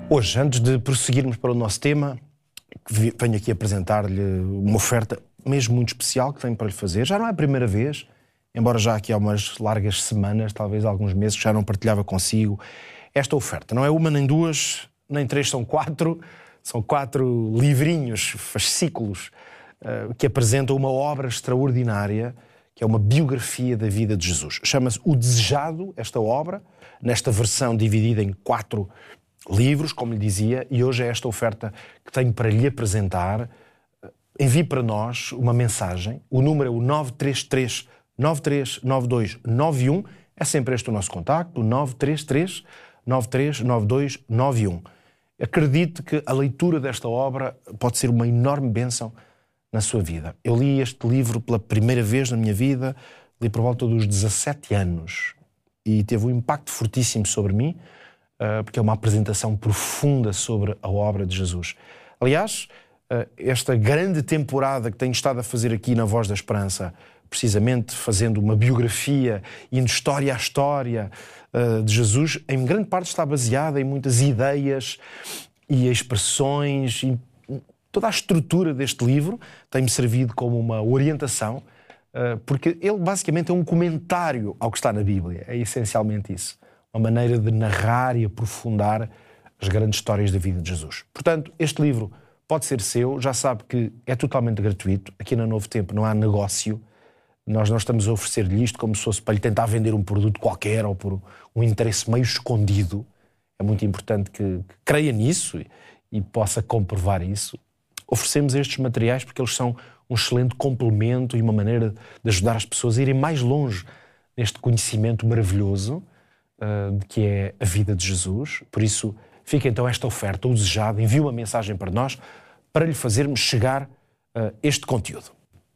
Hoje, antes de prosseguirmos para o nosso tema, venho aqui apresentar-lhe uma oferta mesmo muito especial que tenho para lhe fazer. Já não é a primeira vez, embora já aqui há umas largas semanas, talvez alguns meses, que já não partilhava consigo esta oferta. Não é uma, nem duas, nem três, são quatro livrinhos, fascículos, que apresentam uma obra extraordinária, que é uma biografia da vida de Jesus. Chama-se O Desejado, esta obra, nesta versão dividida em 4 livros, como lhe dizia, e hoje é esta oferta que tenho para lhe apresentar. Envie para nós uma mensagem, o número é o 933 9392 91, é sempre este o nosso contacto, o 933 9392 91. Acredite que a leitura desta obra pode ser uma enorme bênção na sua vida. Eu li este livro pela primeira vez na minha vida, li por volta dos 17 anos, e teve um impacto fortíssimo sobre mim, porque é uma apresentação profunda sobre a obra de Jesus. Aliás, esta grande temporada que tenho estado a fazer aqui na Voz da Esperança, precisamente fazendo uma biografia, indo história a história de Jesus, em grande parte está baseada em muitas ideias e expressões, e toda a estrutura deste livro tem-me servido como uma orientação, porque ele basicamente é um comentário ao que está na Bíblia, é essencialmente isso. Uma maneira de narrar e aprofundar as grandes histórias da vida de Jesus. Portanto, este livro pode ser seu, já sabe que é totalmente gratuito. Aqui na Novo Tempo não há negócio. Nós não estamos a oferecer-lhe isto como se fosse para lhe tentar vender um produto qualquer ou por um interesse meio escondido. É muito importante que creia nisso e possa comprovar isso. Oferecemos estes materiais porque eles são um excelente complemento e uma maneira de ajudar as pessoas a irem mais longe neste conhecimento maravilhoso de que é a vida de Jesus. Por isso, fica então esta oferta, O Desejado, envie uma mensagem para nós, para lhe fazermos chegar este conteúdo.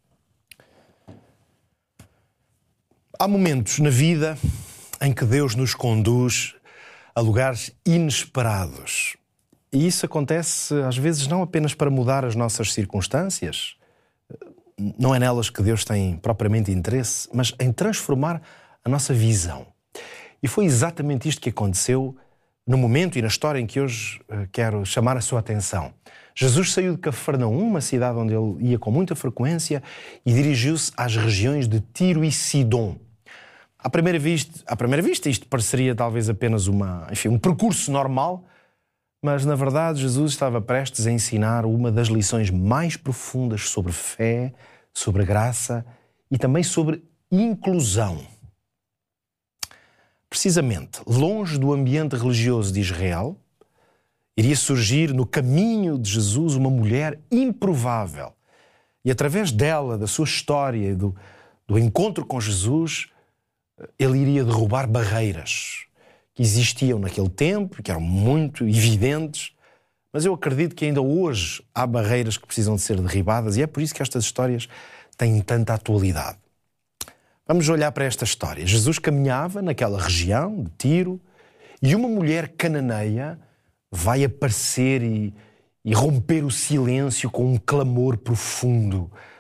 Há momentos na vida em que Deus nos conduz a lugares inesperados. E isso acontece, às vezes, não apenas para mudar as nossas circunstâncias, não é nelas que Deus tem propriamente interesse, mas em transformar a nossa visão. E foi exatamente isto que aconteceu no momento e na história em que hoje quero chamar a sua atenção. Jesus saiu de Cafarnaum, uma cidade onde ele ia com muita frequência, e dirigiu-se às regiões de Tiro e Sidom. À primeira vista, isto pareceria talvez apenas um percurso normal, mas na verdade Jesus estava prestes a ensinar uma das lições mais profundas sobre fé, sobre graça e também sobre inclusão. Precisamente, longe do ambiente religioso de Israel, iria surgir no caminho de Jesus uma mulher improvável. E através dela, da sua história e do encontro com Jesus, ele iria derrubar barreiras que existiam naquele tempo, que eram muito evidentes, mas eu acredito que ainda hoje há barreiras que precisam de ser derribadas e é por isso que estas histórias têm tanta atualidade. Vamos olhar para esta história. Jesus caminhava naquela região de Tiro e uma mulher cananeia vai aparecer e romper o silêncio com um clamor profundo.